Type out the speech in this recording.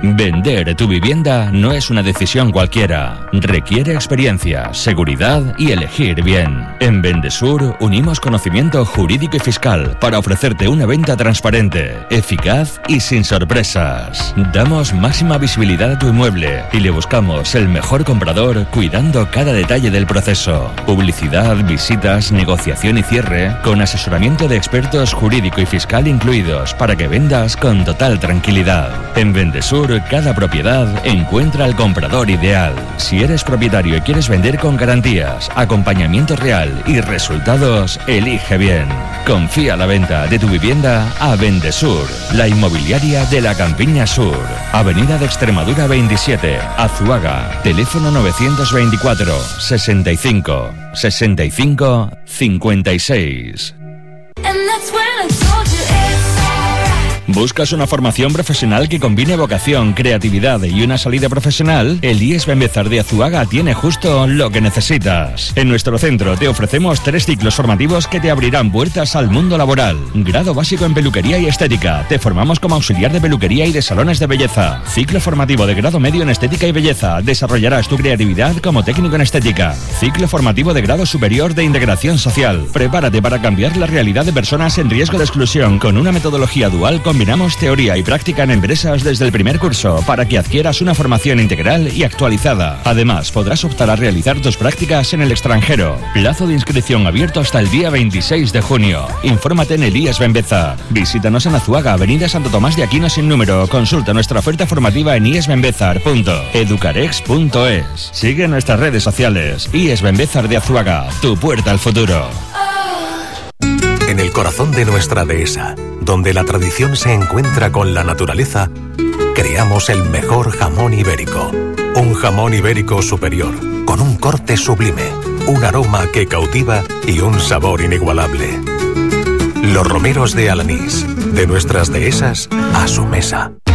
Vender tu vivienda no es una decisión cualquiera. Requiere experiencia, seguridad y elegir bien. En Vendesur unimos conocimiento jurídico y fiscal para ofrecerte una venta transparente, eficaz y sin sorpresas. Damos máxima visibilidad a tu inmueble y le buscamos el mejor comprador cuidando cada detalle del proceso. Publicidad, visitas, negociación y cierre con asesoramiento de expertos jurídico y fiscal incluidos para que vendas con total tranquilidad. En Vendesur, cada propiedad encuentra al comprador ideal. Si eres propietario y quieres vender con garantías, acompañamiento real y resultados, elige bien. Confía la venta de tu vivienda a Vendesur, la inmobiliaria de la Campiña Sur. Avenida de Extremadura 27, Azuaga. Teléfono 924 65 65 56. ¿Buscas una formación profesional que combine vocación, creatividad y una salida profesional? El IES Benbezar de Azuaga tiene justo lo que necesitas. En nuestro centro te ofrecemos 3 ciclos formativos que te abrirán puertas al mundo laboral. Grado básico en peluquería y estética. Te formamos como auxiliar de peluquería y de salones de belleza. Ciclo formativo de grado medio en estética y belleza. Desarrollarás tu creatividad como técnico en estética. Ciclo formativo de grado superior de integración social. Prepárate para cambiar la realidad de personas en riesgo de exclusión con una metodología dual. Combinamos teoría y práctica en empresas desde el primer curso para que adquieras una formación integral y actualizada. Además, podrás optar a realizar tus prácticas en el extranjero. Plazo de inscripción abierto hasta el día 26 de junio. Infórmate en el IES Benbezar. Visítanos en Azuaga, Avenida Santo Tomás de Aquino sin número. Consulta nuestra oferta formativa en iesbenbezar.educarex.es. Sigue nuestras redes sociales. IES Benbezar de Azuaga, tu puerta al futuro. En el corazón de nuestra dehesa, donde la tradición se encuentra con la naturaleza, creamos el mejor jamón ibérico. Un jamón ibérico superior, con un corte sublime, un aroma que cautiva y un sabor inigualable. Los romeros de Alanís, de nuestras dehesas a su mesa.